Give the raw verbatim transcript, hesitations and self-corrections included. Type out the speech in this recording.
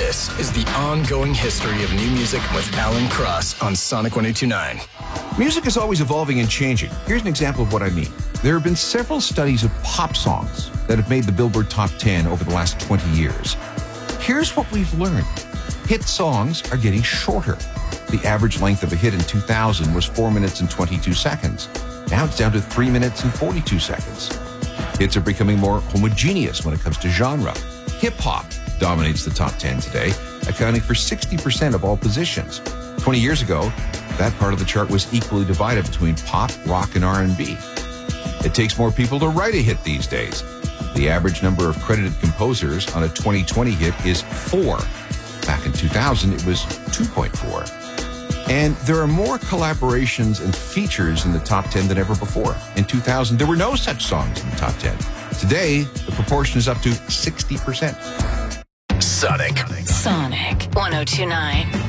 This is the ongoing history of new music with Alan Cross on Sonic one oh two point nine. Music is always evolving and changing. Here's an example of what I mean. There have been several studies of pop songs that have made the Billboard Top ten over the last twenty years. Here's what we've learned. Hit songs are getting shorter. The average length of a hit in two thousand was four minutes and twenty-two seconds. Now it's down to three minutes and forty-two seconds. Hits are becoming more homogeneous when it comes to genre. Hip-hop dominates the top ten today, accounting for sixty percent of all positions. twenty years ago, that part of the chart was equally divided between pop, rock, and R and B. It takes more people to write a hit these days. The average number of credited composers on a twenty twenty hit is four. Back in two thousand, it was two point four. And there are more collaborations and features in the top ten than ever before. In two thousand, there were no such songs in the top ten. Today, the proportion is up to sixty percent. Sonic. Sonic one oh two point nine.